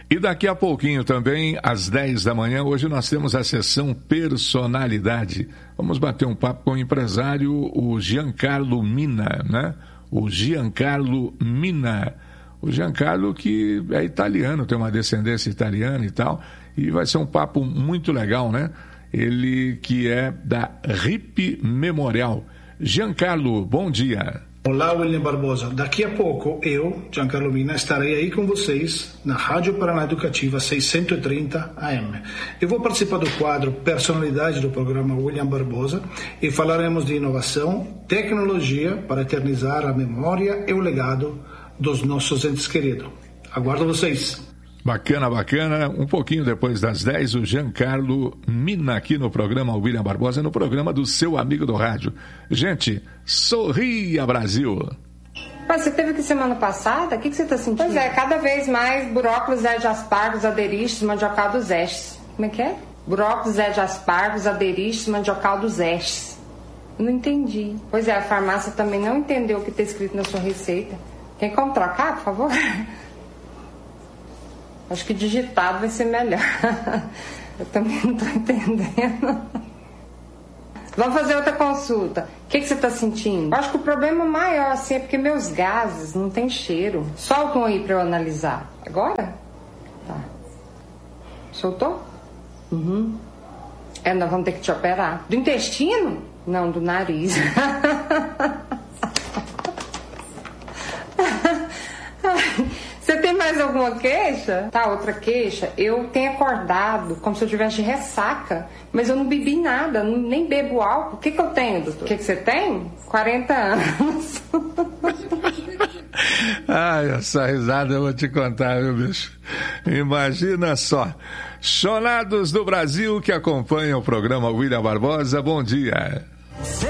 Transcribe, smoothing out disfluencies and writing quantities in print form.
E daqui a pouquinho também, às 10 da manhã, hoje nós temos a sessão Personalidade. Vamos bater um papo com o empresário, o Giancarlo Mina, né? O Giancarlo Mina. O Giancarlo que é italiano, tem uma descendência italiana e tal, e vai ser um papo muito legal, né? Ele que é da RIP Memorial. Giancarlo, bom dia. Olá, William Barbosa. Daqui a pouco eu, Giancarlo Mina, estarei aí com vocês na Rádio Paraná Educativa 630 AM. Eu vou participar do quadro Personalidade do programa William Barbosa e falaremos de inovação, tecnologia para eternizar a memória e o legado dos nossos entes queridos. Aguardo vocês. Bacana, bacana. Um pouquinho depois das 10, o Giancarlo Mina aqui no programa William Barbosa, no programa do seu amigo do rádio. Gente, sorria, Brasil! Mas você teve aqui semana passada? O que você está sentindo? Pois é, cada vez mais brócolis, aspargos, aderistos, mandiocal dos estes. Como é que é? Brócolis, aspargos, aderistos, mandiocal dos estes. Não entendi. Pois é, a farmácia também não entendeu o que está escrito na sua receita. Tem como trocar, por favor? Acho que digitado vai ser melhor. Eu também não estou entendendo. Vamos fazer outra consulta. O que você está sentindo? Eu acho que o problema maior assim, é porque meus gases não tem cheiro. Soltam aí para eu analisar. Agora? Tá. Soltou? Uhum. Nós vamos ter que te operar. Do intestino? Não, do nariz. Você tem mais alguma queixa? Tá, outra queixa. Eu tenho acordado como se eu tivesse de ressaca, mas eu não bebi nada, nem bebo álcool. O que eu tenho, doutor? O que você tem? 40 anos. Ai, essa risada eu vou te contar, viu, bicho? Imagina só. Chonados do Brasil que acompanham o programa William Barbosa, bom dia.